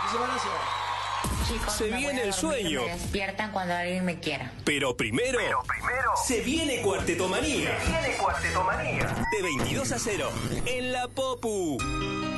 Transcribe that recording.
Muchísimas gracias. Chicos, Se viene el sueño. Me despiertan cuando alguien me quiera. Pero primero, se viene Cuartetomanía. De 22 a 0, en la Popu.